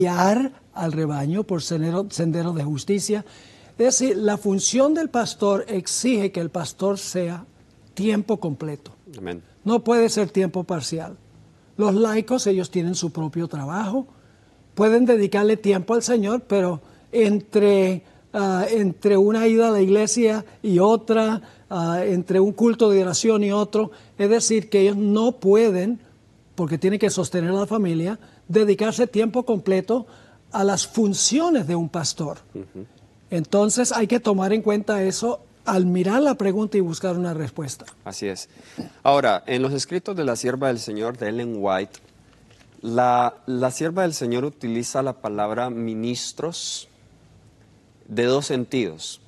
guiar al rebaño por senderos de justicia. Es decir, la función del pastor exige que el pastor sea tiempo completo. Amén. No puede ser tiempo parcial. Los laicos, ellos tienen su propio trabajo, pueden dedicarle tiempo al Señor, pero entre una ida a la iglesia y otra, entre un culto de oración y otro, es decir, que ellos no pueden, porque tienen que sostener a la familia, dedicarse tiempo completo a las funciones de un pastor. Entonces hay que tomar en cuenta eso al mirar la pregunta y buscar una respuesta. Así es. Ahora, en los escritos de la sierva del Señor de Ellen White, la sierva del Señor utiliza la palabra ministros de dos sentidos.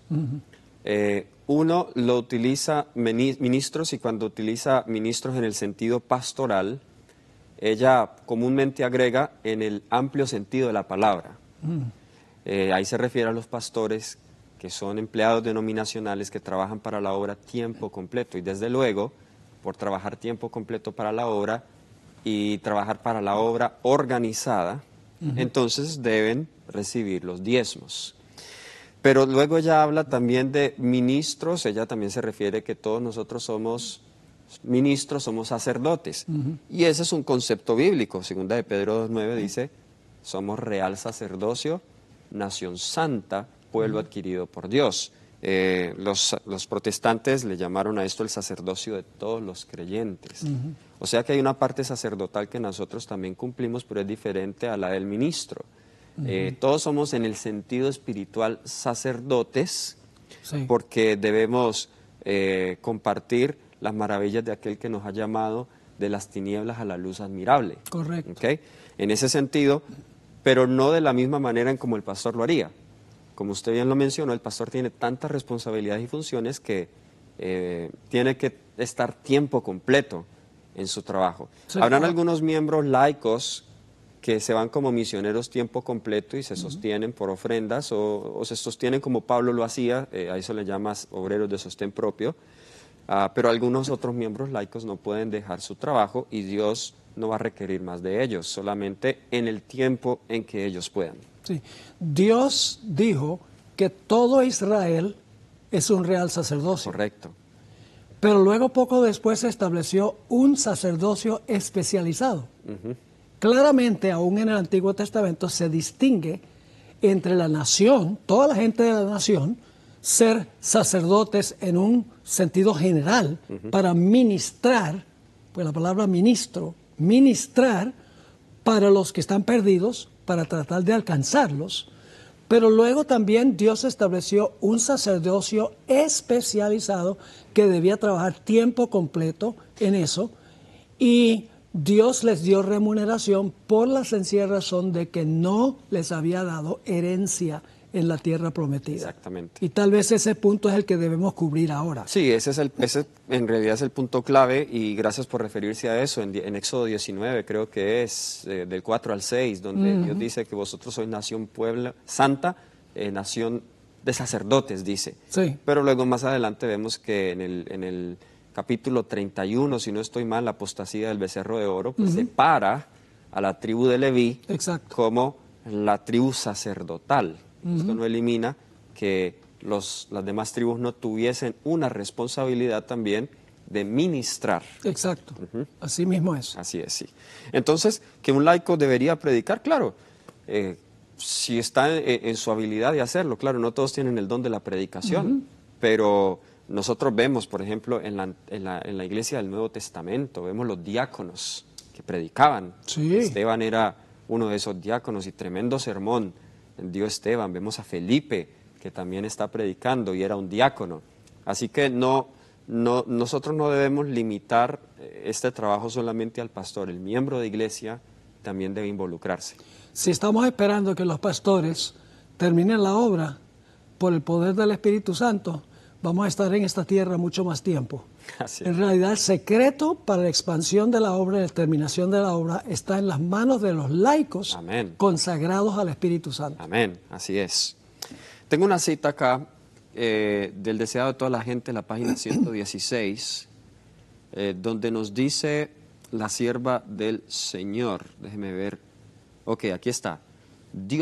Uno lo utiliza ministros, y cuando utiliza ministros en el sentido pastoral, ella comúnmente agrega en el amplio sentido de la palabra. Ahí se refiere a los pastores que son empleados denominacionales que trabajan para la obra tiempo completo. Y desde luego, por trabajar tiempo completo para la obra y trabajar para la obra organizada, entonces deben recibir los diezmos. Pero luego ella habla también de ministros, ella también se refiere que todos nosotros somos ministros, somos sacerdotes. Y ese es un concepto bíblico. Segunda de Pedro 2:9 dice, somos real sacerdocio, nación santa, pueblo adquirido por Dios. Los protestantes le llamaron a esto el sacerdocio de todos los creyentes. O sea que hay una parte sacerdotal que nosotros también cumplimos, pero es diferente a la del ministro. Todos somos en el sentido espiritual sacerdotes, Sí. porque debemos compartir las maravillas de aquel que nos ha llamado de las tinieblas a la luz admirable. Correcto. ¿Okay? En ese sentido, pero no de la misma manera en como el pastor lo haría. Como usted bien lo mencionó, el pastor tiene tantas responsabilidades y funciones que tiene que estar tiempo completo en su trabajo. Sí. Habrán algunos miembros laicos que se van como misioneros tiempo completo y se sostienen por ofrendas o se sostienen como Pablo lo hacía, a eso le llamas obreros de sostén propio, pero algunos otros miembros laicos no pueden dejar su trabajo y Dios no va a requerir más de ellos, solamente en el tiempo en que ellos puedan. Sí. Dios dijo que todo Israel es un real sacerdocio. Correcto. Pero luego poco después se estableció un sacerdocio especializado. Claramente, aún en el Antiguo Testamento, se distingue entre la nación, toda la gente de la nación, ser sacerdotes en un sentido general para ministrar, pues la palabra ministro, ministrar para los que están perdidos, para tratar de alcanzarlos. Pero luego también Dios estableció un sacerdocio especializado que debía trabajar tiempo completo en eso, y Dios les dio remuneración por la sencilla razón de que no les había dado herencia en la tierra prometida. Exactamente. Y tal vez ese punto es el que debemos cubrir ahora. Sí, ese en realidad es el punto clave, y gracias por referirse a eso. En Éxodo 19 creo que es del 4 al 6, donde Dios dice que vosotros sois nación pueblo santa, nación de sacerdotes, dice. Sí. Pero luego más adelante vemos que en el capítulo 31, si no estoy mal, la apostasía del becerro de oro, pues separa a la tribu de Leví Exacto. como la tribu sacerdotal. Esto no elimina que las demás tribus no tuviesen una responsabilidad también de ministrar. Exacto. Así mismo es. Así es, sí. Entonces, que un laico debería predicar, claro, si está en su habilidad de hacerlo, claro, no todos tienen el don de la predicación, pero nosotros vemos, por ejemplo, en la iglesia del Nuevo Testamento, vemos los diáconos que predicaban. Sí. Esteban era uno de esos diáconos y tremendo sermón dio Esteban. Vemos a Felipe, que también está predicando y era un diácono. Así que nosotros no debemos limitar este trabajo solamente al pastor. El miembro de iglesia también debe involucrarse. Si estamos esperando que los pastores terminen la obra por el poder del Espíritu Santo, vamos a estar en esta tierra mucho más tiempo. Así es. En realidad, el secreto para la expansión de la obra y la terminación de la obra está en las manos de los laicos. Amén. Consagrados al Espíritu Santo. Amén, así es. Tengo una cita acá del deseado de toda la gente, la página 116, donde nos dice la sierva del Señor. Déjeme ver. Ok, aquí está. Dios